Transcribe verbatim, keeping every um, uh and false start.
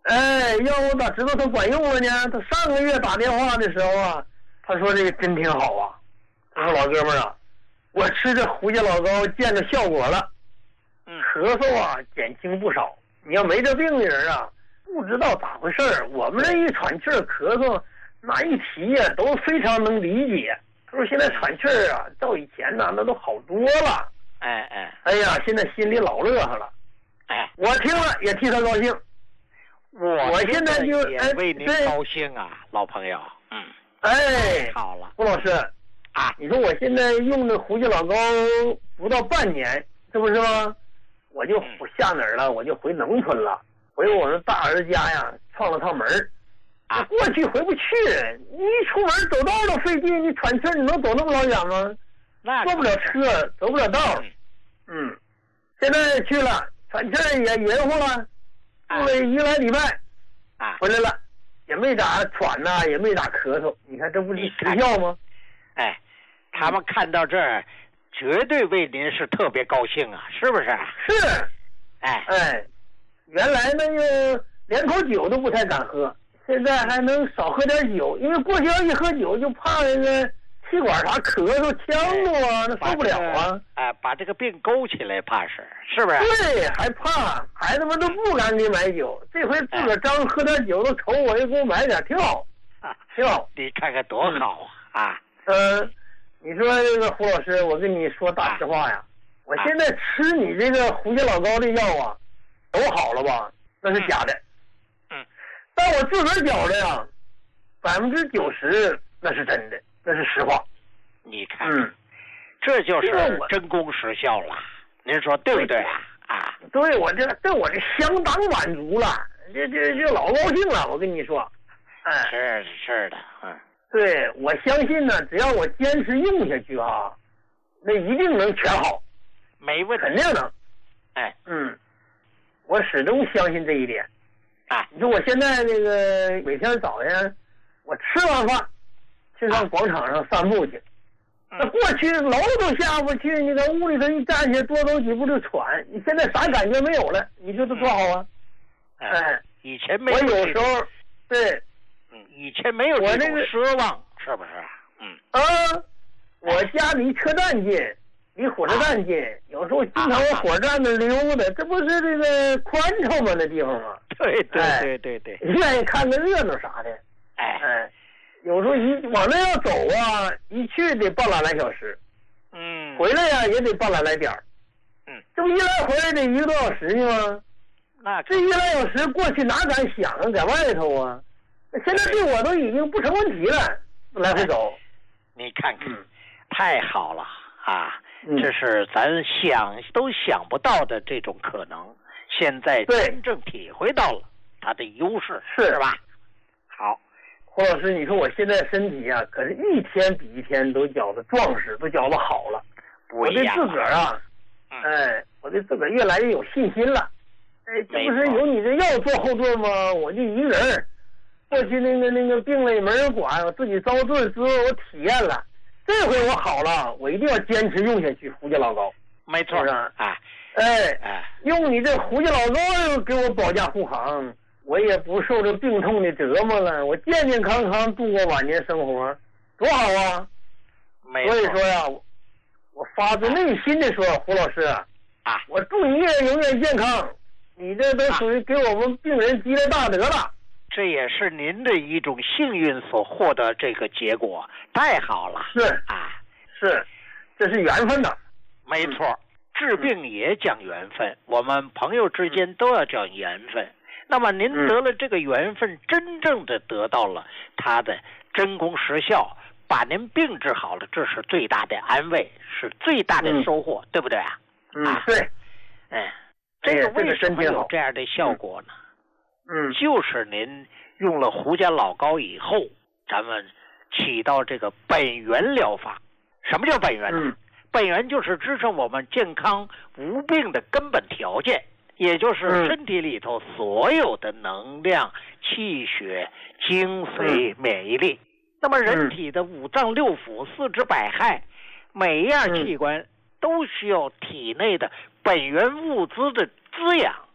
哎，要我咋知道它管用了呢？他上个月打电话的时候啊，他说这个真挺好啊。他说老哥们儿啊，我吃这胡椒老膏见着效果了， 嗯， 咳嗽啊减轻不少。你要没这病的人啊，不知道咋回事儿。我们这一喘气儿咳嗽，那一提呀、啊、都非常能理解。他说现在喘气儿啊，照以前呢那都好多了。 哎哎哎呀，现在心里老乐呵了。 哎， 我听了也替他高兴。 我我现在就也为您高兴啊，老朋友。嗯， 哎， 好了， 胡老师啊， 你说我现在用的胡椒老膏不到半年，这不是吗？我就下哪儿了？我就回农村了，回我们大儿子家呀，串了趟门儿。 啊， 过去回不去，你一出门走道都费劲，你喘气儿，你能走那么老远吗？ 那坐不了车，走不了道。 嗯， 嗯，现在去了，喘气儿也匀乎了，住了一个来礼拜， 啊， 回来了，也没咋喘呐、啊，也没咋咳嗽。你看这不是时效吗？ 哎，他们看到这儿，绝对为您是特别高兴啊，是不是？ 是， 哎哎，原来那个连口酒都不太敢喝，现在还能少喝点酒，因为过去要一喝酒就怕那个气管啥咳嗽呛着啊，那受不了啊。 哎，把这个病勾起来，怕是是不是？ 对，还怕孩子们都不敢给买酒，这回自个儿张喝点酒都瞅我，又给我买点，挺好， 啊， 挺好。 你看看多好啊！啊， 嗯，你说这个胡老师，我跟你说大实话呀，我现在吃你这个胡椒老膏的药啊，都好了吧？那是假的。 嗯， 但我自个儿觉着呀，百分之九十那是真的，那是实话。 你看， 嗯， 这就是真功实效了。您说对不对啊？啊， 对，我这对我这相当满足了，这这这老高兴了，我跟你说。哎， 是是的，嗯。 对，我相信呢，只要我坚持用下去啊，那一定能全好， 没问题， 肯定能。 哎， 嗯，我始终相信这一点。 啊， 你说我现在这个每天早晨，我吃完饭去上广场上散步去， 啊、 那过去楼都下不去，你在屋里头一站起来多走几步就喘，你现在啥感觉没有了？你说这多好啊！ 哎， 哎， 以前没有， 我有时候对。 嗯，以前没有这种奢望，是不是？嗯啊，我家离车站近，离火车站近，啊、有时候经常往火车站那溜达，这不是这个宽敞吗？那地方吗？ 对对对对对， 愿意看个热闹啥的。 哎哎，有时候一往那要走啊，一去得半拉来小时， 嗯， 回来呀也得半拉来点儿， 嗯， 这不一来回来得一个多小时呢吗？ 那这一来小时过去哪敢想啊，在外头啊。现在对我都已经不成问题了，来回走。 你看看， 嗯、 太好了啊！ 嗯、 这是咱想都想不到的这种可能，现在真正体会到了它的优势， 是是吧？好， 胡老师，你说我现在身体啊，可是一天比一天都觉得壮实，都觉得好了。 不一样我对自个儿啊， 嗯、 哎，我对自个儿越来越有信心了。哎，这不是有你这药做后盾吗？我就一个人。过去那个那个病了也没人管，我自己遭罪之后我体验了，这回我好了，我一定要坚持用下去胡椒老膏。 没错啊， 哎哎哎， 用你这胡椒老膏给我保驾护航，我也不受这病痛的折磨了，我健健康康度过晚年生活，多好啊！ 没错。 所以说呀，我发自内心的说，胡老师啊， 我祝你也永远健康，你这都属于给我们病人积了大德了。 这也是您的一种幸运所获得这个结果，太好了。 是啊， 是，这是缘分的。 没错，嗯、治病也讲缘分，嗯、我们朋友之间都要讲缘分。那么您得了这个缘分，嗯、真正的得到了它的真功实效，把您病治好了，这是最大的安慰，是最大的收获，嗯、对不对啊？ 嗯， 啊对。 嗯，这个为什么有这样的效果呢？ 嗯， 就是您用了胡椒老膏以后，咱们起到这个本源疗法。什么叫本源呢？ 嗯、 本源就是支撑我们健康无病的根本条件，也就是身体里头所有的能量、气血、精髓、免疫力。那么人体的五脏六腑、四肢百骸，每一样器官都需要体内的本源物资的滋养。